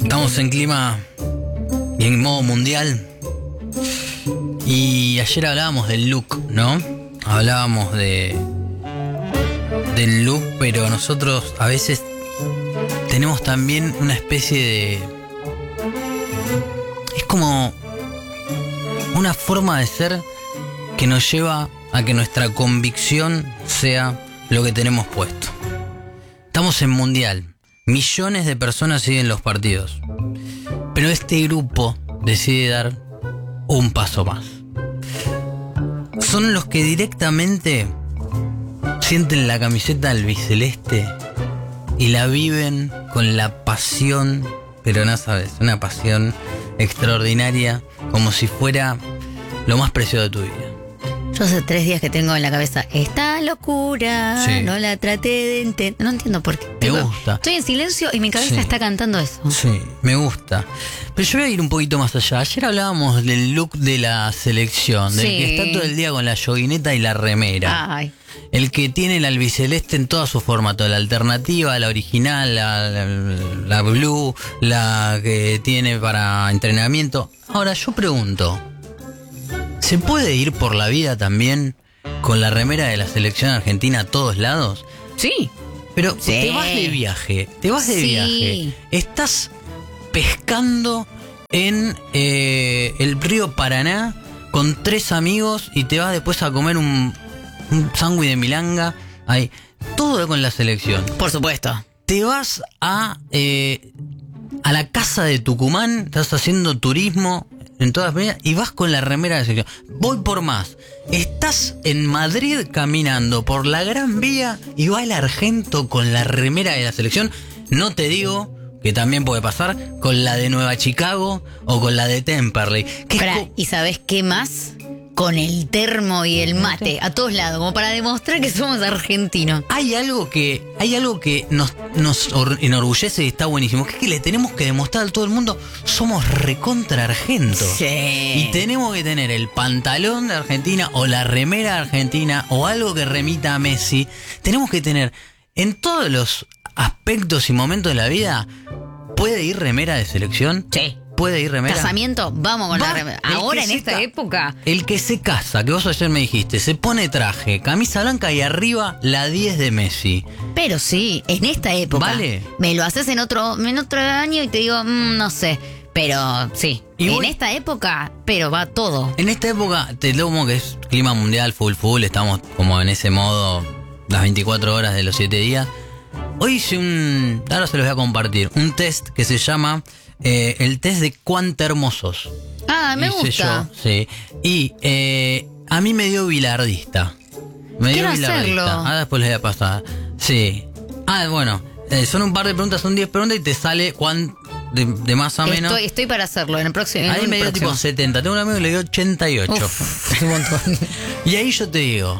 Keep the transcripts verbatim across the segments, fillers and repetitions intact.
Estamos en clima y en modo mundial. Y ayer hablábamos del look, ¿no? Hablábamos de del look, pero nosotros a veces tenemos también una especie de... Es como una forma de ser que nos lleva a que nuestra convicción sea lo que tenemos puesto. Estamos en mundial. Millones de personas siguen los partidos. Pero este grupo decide dar un paso más. Son los que directamente sienten la camiseta albiceleste y la viven con la pasión, pero no sabes, una pasión extraordinaria, como si fuera lo más preciado de tu vida. Yo hace tres días que tengo en la cabeza esta locura, Sí. no la traté de entender, no entiendo por qué. Me Tengo- gusta. Estoy en silencio y mi cabeza Sí. está cantando eso. Sí, me gusta. Pero yo voy a ir un poquito más allá. Ayer hablábamos del look de la selección, del Sí. que está todo el día con la joguineta y la remera. Ay, El que tiene el albiceleste en todo su formato, la alternativa, la original, la, la, la blue, la que tiene para entrenamiento. Ahora yo pregunto, ¿se puede ir por la vida también con la remera de la selección argentina a todos lados? sí. Pero Sí. te vas de viaje, te vas de Sí. viaje, estás pescando en eh, el río Paraná con tres amigos y te vas después a comer un, un sándwich de milanga, ahí, todo con la selección. Por supuesto. Te vas a eh, a la casa de Tucumán, estás haciendo turismo en todas las medidas y vas con la remera de la selección. Voy por más. Estás en Madrid caminando por la Gran Vía y va el argento con la remera de la selección. No te digo que también puede pasar con la de Nueva Chicago o con la de Temperley. Que es Pará, co- ¿y sabés qué más? Con el termo y el mate, a todos lados, como para demostrar que somos argentinos. Hay algo que hay algo que nos, nos or- enorgullece y está buenísimo, que es que le tenemos que demostrar a todo el mundo, somos recontra argentos. Sí. Y tenemos que tener el pantalón de Argentina o la remera de Argentina o algo que remita a Messi. Tenemos que tener en todos los aspectos y momentos de la vida, ¿puede ir remera de selección? Sí. ¿Puede ir remera? Casamiento, vamos con Va, la remera. el Ahora que en se esta ca- época. El que se casa, que vos ayer me dijiste, se pone traje, camisa blanca y arriba la diez de Messi. Pero sí, en esta época. Vale. Me lo haces en otro, en otro año y te digo, mm, no sé. Pero sí, Y en voy- esta época, pero va todo. En esta época, te lo como que es clima mundial, full full, estamos como en ese modo las veinticuatro horas de los siete días. Hoy hice un, ahora se los voy a compartir, un test que se llama eh, el test de cuánta hermosos. Ah, me Hice gusta. yo, sí. Y eh, a mí me dio bilardista. Me dio Quiero bilardista. hacerlo. Ahora después les voy a pasar. Sí. Ah, bueno, eh, son un par de preguntas, son diez preguntas y te sale cuán de, de más a menos. Estoy, estoy para hacerlo en el próximo. en Ahí un me dio próximo. tipo setenta. Tengo un amigo que le dio ochenta y ocho. Uf, es un montón. Y ahí yo te digo,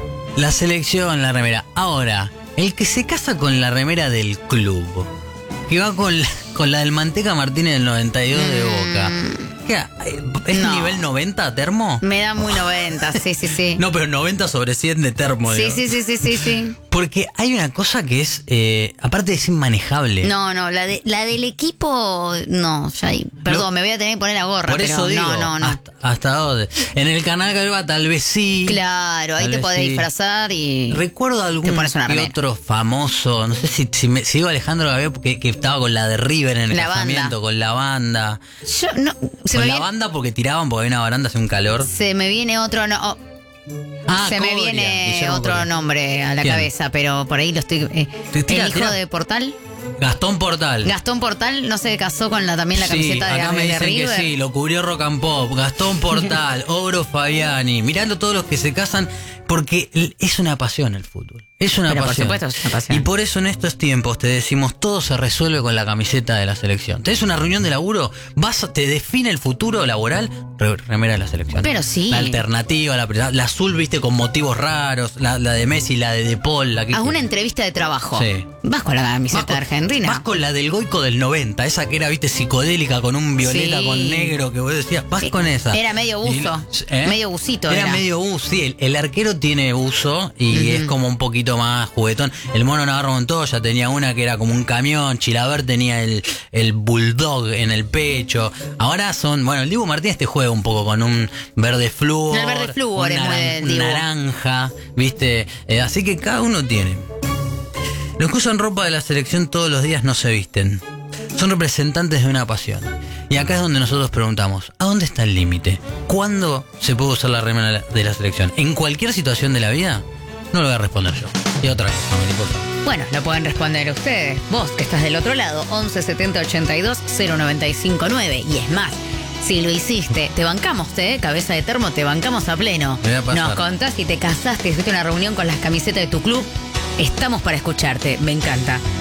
la selección, la remera. Ahora, el que se casa con la remera del club, que va con la, con la del Manteca Martínez del noventa y dos de Boca. ¿Qué? ¿Es No. nivel noventa termo? Me da muy noventa, sí, sí, sí. No, pero noventa sobre cien de termo. sí, digo. sí, sí, sí, sí, sí. Porque hay una cosa que es, eh, aparte de ser inmanejable. No, no, la, de, la del equipo, no, ya, ahí- perdón, Lo- me voy a tener que poner la gorra, Por eso pero digo, no, no, no. Hasta, hasta dónde. En el canal Calva tal vez sí. Claro, ahí Tal te vez podés sí. disfrazar y... Recuerdo algún Te pones una que remera. otro famoso, no sé si, si, me, si digo Alejandro Gaviria porque que estaba con la de River en el La casamiento, banda. con la banda. Yo, no, se Con me, la viene, banda porque tiraban porque había una baranda, hace un calor. se me viene otro... No, oh, Ah, se me Coria, viene Guillermo otro Coria. nombre a la ¿Quién? cabeza, pero por ahí lo estoy... eh, Te- tira, el hijo tira. de Portal, Gastón Portal. Gastón Portal, no se casó con la también la Sí, camiseta de, acá me de dicen River. que sí, lo cubrió Rock and Pop, Gastón Portal, Ogro Fabiani, mirando todos los que se casan, porque l- es una pasión el fútbol. Es una Pero por pasión. supuesto es una pasión. Y por eso en estos tiempos te decimos, todo se resuelve con la camiseta de la selección. Tenés una reunión de laburo, vas, a- te define el futuro laboral, re- remera de la selección. Pero sí. La alternativa, la, la azul, viste, con motivos raros, la, la de Messi, la de De Paul, la que... A una entrevista de trabajo. Sí. Vas con la camiseta Vas con- argentina. Vas con la del Goico del noventa, esa que era, viste, psicodélica, con un violeta, Sí. con negro, que vos decías, vas con esa. Era medio buzo. Y- ¿eh? Medio busito Era, era. medio buzo, sí, el, el arquero tiene buzo y Ujú. es como un poquito poquito más juguetón. El Mono Navarro Montoya tenía una que era como un camión. Chilaver tenía el, el bulldog en el pecho. Ahora son, bueno, el Dibu Martínez te juega un poco con un verde flúor. El verde flúor un es muy naran- del Dibu. naranja, ¿viste? Eh, así que cada uno tiene. Los que usan ropa de la selección todos los días no se visten. Son representantes de una pasión. Y acá es donde nosotros preguntamos, ¿a dónde está el límite? ¿Cuándo se puede usar la remera de la selección? ¿En cualquier situación de la vida? No lo voy a responder yo. Y otra vez, no me importa. Bueno, lo pueden responder ustedes. Vos, que estás del otro lado, once setenta ochenta y dos cero noventa y cinco nueve. Y es más, si lo hiciste, te bancamos, ¿eh? Cabeza de termo, te bancamos a pleno. Me voy a pasar. Nos contás si te casaste, hiciste una reunión con las camisetas de tu club. Estamos para escucharte. Me encanta.